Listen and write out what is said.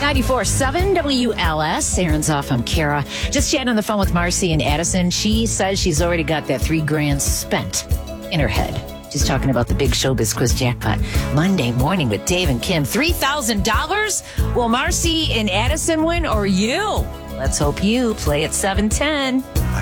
94.7 WLS. Aaron's off. I'm Kara. Just chatting on the phone with Marcy and Addison. She says she's already got that $3,000 spent in her head. She's talking about the big Showbiz Quiz jackpot Monday morning with Dave and Kim. $3,000? Will Marcy and Addison win or you? Let's hope you play at 710.